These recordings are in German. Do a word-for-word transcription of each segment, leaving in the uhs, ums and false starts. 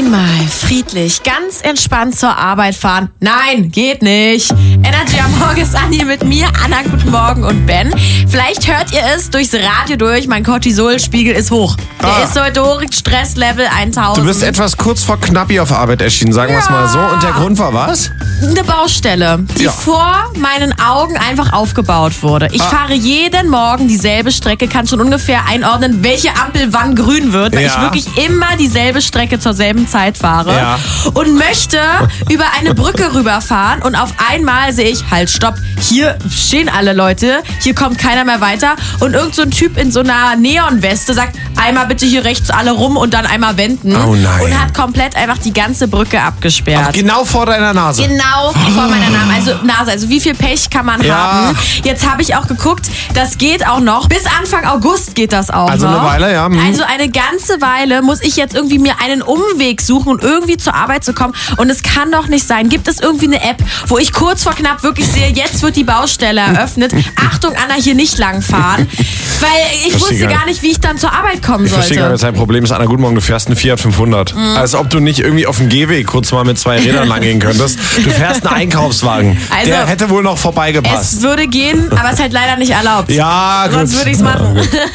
Einmal friedlich, ganz entspannt zur Arbeit fahren. Nein, geht nicht. Energy am Morgen ist Anni mit mir, Anna, guten Morgen und Ben. Vielleicht hört ihr es durchs Radio durch, mein Cortisolspiegel ist hoch. Der Ah. ist heute hoch, Stresslevel tausend. Du bist etwas kurz vor Knappi auf Arbeit erschienen, sagen wir es Ja. mal so. Und der Grund war was? Eine Baustelle, die Ja. vor meinen Augen einfach aufgebaut wurde. Ich Ah. fahre jeden Morgen dieselbe Strecke, kann schon ungefähr einordnen, welche Ampel wann grün wird, weil Ja. ich wirklich immer dieselbe Strecke zur selben Zeit fahre Ja. und möchte über eine Brücke rüberfahren und auf einmal sehe ich, halt, stopp, hier stehen alle Leute, hier kommt keiner mehr weiter und irgend so ein Typ in so einer Neonweste sagt, einmal bitte hier rechts alle rum und dann einmal wenden. Oh nein. Und hat komplett einfach die ganze Brücke abgesperrt. Genau vor deiner Nase. Genau vor meiner Nase. Also, Nase. Also wie viel Pech kann man Ja. haben? Jetzt habe ich auch geguckt, das geht auch noch. Bis Anfang August geht das auch Also noch. eine Weile, ja. Hm. Also eine ganze Weile muss ich jetzt irgendwie mir einen Umweg suchen, um irgendwie zur Arbeit zu kommen. Und es kann doch nicht sein. Gibt es irgendwie eine App, wo ich kurz vor knapp wirklich sehe, jetzt wird die Baustelle eröffnet. Achtung, Anna, hier nicht langfahren. Weil ich Verstehe wusste gar gar nicht, wie ich dann zur Arbeit kommen Ich verstehe gar sollte. nicht, dein Problem ist, Anna, guten Morgen, du fährst einen Fiat fünfhundert. Mhm. Als ob du nicht irgendwie auf dem Gehweg kurz mal mit zwei Rädern lang gehen könntest. Du fährst einen Einkaufswagen. Also, der hätte wohl noch vorbeigepasst. Es würde gehen, aber es ist halt leider nicht erlaubt. Ja, gut. Sonst würde ich es machen.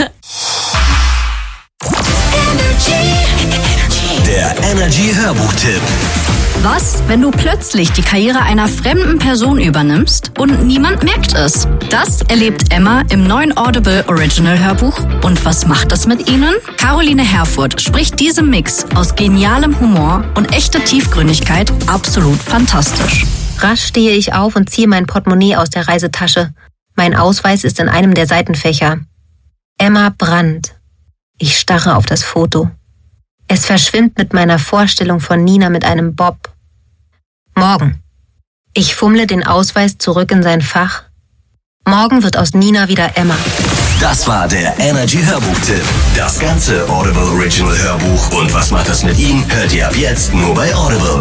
Der Energy Hörbuchtipp. Was, wenn du plötzlich die Karriere einer fremden Person übernimmst und niemand merkt es? Das erlebt Emma im neuen Audible Original Hörbuch. Und was macht das mit ihnen? Caroline Herfurth spricht diesem Mix aus genialem Humor und echter Tiefgründigkeit absolut fantastisch. Rasch stehe ich auf und ziehe mein Portemonnaie aus der Reisetasche. Mein Ausweis ist in einem der Seitenfächer. Emma Brandt. Ich starre auf das Foto. Es verschwimmt mit meiner Vorstellung von Nina mit einem Bob. Morgen. Ich fummle den Ausweis zurück in sein Fach. Morgen wird aus Nina wieder Emma. Das war der Energy Hörbuchtipp. Das ganze Audible Original Hörbuch und was macht das mit ihm, hört ihr ab jetzt nur bei Audible.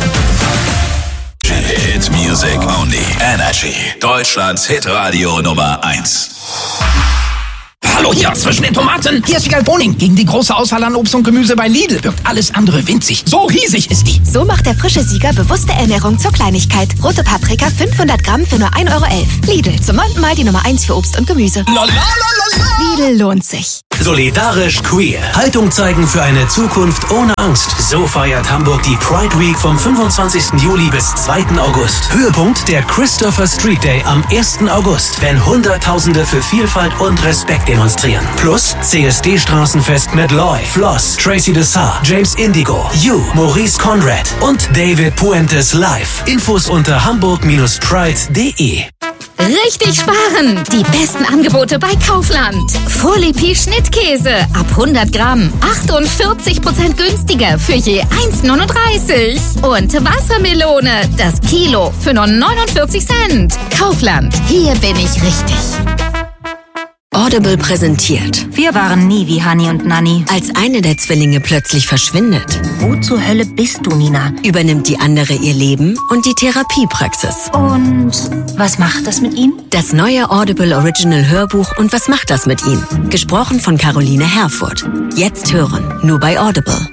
Hit Music Only. Energy. Deutschlands Hitradio Nummer eins. Hallo hier, zwischen den Tomaten. Hier ist Vigal Boning. Gegen die große Auswahl an Obst und Gemüse bei Lidl wirkt alles andere winzig. So riesig ist die. So macht der frische Sieger bewusste Ernährung zur Kleinigkeit. Rote Paprika fünfhundert Gramm für nur ein Euro elf. Lidl, zum neunten Mal die Nummer eins für Obst und Gemüse. Lidl lohnt sich. Solidarisch queer. Haltung zeigen für eine Zukunft ohne Angst. So feiert Hamburg die Pride Week vom fünfundzwanzigsten Juli bis zweiten August. Höhepunkt der Christopher Street Day am ersten August, wenn Hunderttausende für Vielfalt und Respekt demonstrieren. Plus C S D-Straßenfest mit Loy, Floss, Tracy Dessar, James Indigo, You, Maurice Conrad und David Puentes live. Infos unter hamburg Pride punkt de. Richtig sparen! Die besten Angebote bei Kaufland. Folipi Schnittkäse ab hundert Gramm. achtundvierzig Prozent günstiger für je eins neununddreißig. Und Wassermelone, das Kilo für nur neunundvierzig Cent. Kaufland, hier bin ich richtig. Audible präsentiert. Wir waren nie wie Hani und Nanni. Als eine der Zwillinge plötzlich verschwindet, Wo zur Hölle bist du, Nina? übernimmt die andere ihr Leben und die Therapiepraxis. Und was macht das mit ihm? Das neue Audible Original Hörbuch Und was macht das mit ihm? Gesprochen von Caroline Herfurth. Jetzt hören, nur bei Audible.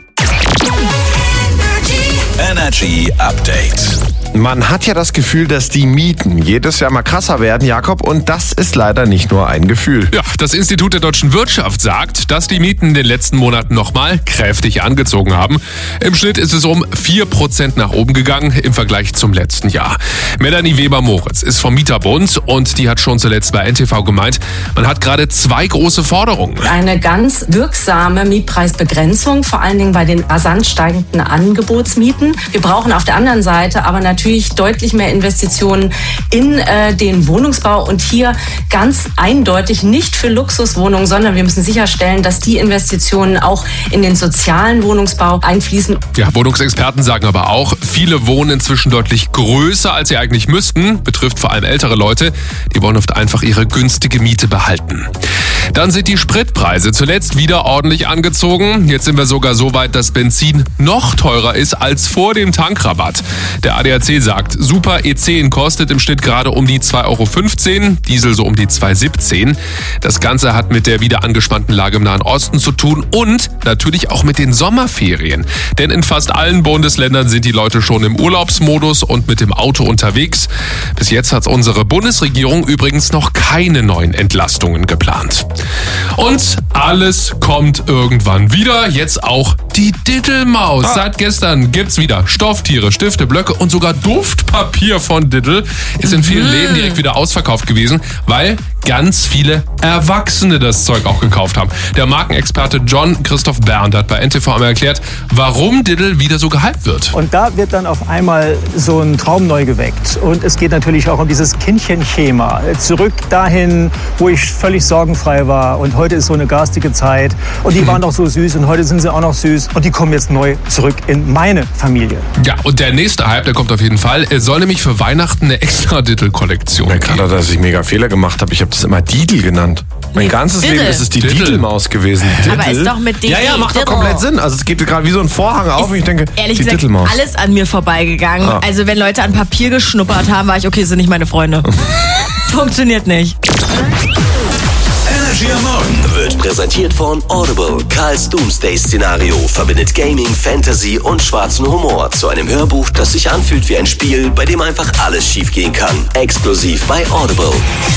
Energy Update. Man hat ja das Gefühl, dass die Mieten jedes Jahr mal krasser werden, Jakob. Und das ist leider nicht nur ein Gefühl. Ja, das Institut der deutschen Wirtschaft sagt, dass die Mieten in den letzten Monaten nochmal kräftig angezogen haben. Im Schnitt ist es um vier Prozent nach oben gegangen im Vergleich zum letzten Jahr. Melanie Weber-Moritz ist vom Mieterbund und die hat schon zuletzt bei N T V gemeint, man hat gerade zwei große Forderungen. Eine ganz wirksame Mietpreisbegrenzung, vor allen Dingen bei den rasant steigenden Angebotsmieten. Wir brauchen auf der anderen Seite aber natürlich deutlich mehr Investitionen in äh, den Wohnungsbau und hier ganz eindeutig nicht für Luxuswohnungen, sondern wir müssen sicherstellen, dass die Investitionen auch in den sozialen Wohnungsbau einfließen. Ja, Wohnungsexperten sagen aber auch, viele wohnen inzwischen deutlich größer, als sie eigentlich müssten. Betrifft vor allem ältere Leute. Die wollen oft einfach ihre günstige Miete behalten. Dann sind die Spritpreise zuletzt wieder ordentlich angezogen. Jetzt sind wir sogar so weit, dass Benzin noch teurer ist als vor dem Tankrabatt. Der A D A C sagt, Super E zehn kostet im Schnitt gerade um die zwei Euro fünfzehn, Diesel so um die zwei Euro siebzehn. Das Ganze hat mit der wieder angespannten Lage im Nahen Osten zu tun und natürlich auch mit den Sommerferien. Denn in fast allen Bundesländern sind die Leute schon im Urlaubsmodus und mit dem Auto unterwegs. Bis jetzt hat unsere Bundesregierung übrigens noch keine neuen Entlastungen geplant. Und alles kommt irgendwann wieder. Jetzt auch die Dittelmaus. Ah. Seit gestern gibt's wieder Stofftiere, Stifte, Blöcke und sogar Duftpapier von Dittel. Ist in vielen Läden direkt wieder ausverkauft gewesen, weil ganz viele Erwachsene das Zeug auch gekauft haben. Der Markenexperte John Christoph Berndt hat bei N T V einmal erklärt, warum Dittel wieder so gehypt wird. Und da wird dann auf einmal so ein Traum neu geweckt. Und es geht natürlich auch um dieses Kindchenschema. Zurück dahin, wo ich völlig sorgenfrei war. Und heute ist so eine garstige Zeit. Und die waren doch so süß und heute sind sie auch noch süß. Und die kommen jetzt neu zurück in meine Familie. Ja, und der nächste Hype, der kommt auf jeden Fall. Es soll nämlich für Weihnachten eine extra Dittel-Kollektion geben. Gerade, dass ich mega Fehler gemacht habe. Ich habe das immer Didel genannt. Mein ganzes Diddle. Leben ist es die Diddlemaus gewesen. Aber ist doch mit D D. Ja, ja, macht doch komplett Sinn. Also es geht gerade wie so ein Vorhang auf und ich denke, ehrlich die gesagt, Diddlemaus. alles an mir vorbeigegangen. Ah. Also wenn Leute an Papier geschnuppert haben, war ich, okay, sind nicht meine Freunde. Funktioniert nicht. Energy am Morgen wird präsentiert von Audible. Karls Doomsday-Szenario verbindet Gaming, Fantasy und schwarzen Humor zu einem Hörbuch, das sich anfühlt wie ein Spiel, bei dem einfach alles schiefgehen kann. Exklusiv bei Audible.